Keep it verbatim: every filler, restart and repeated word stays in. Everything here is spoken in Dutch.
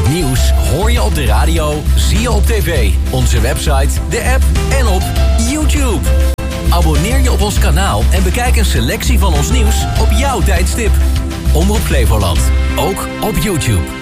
nieuws hoor je op de radio, zie je op tv, onze website, de app en op YouTube. Abonneer je op ons kanaal en bekijk een selectie van ons nieuws op jouw tijdstip. Omroep Flevoland, ook op YouTube.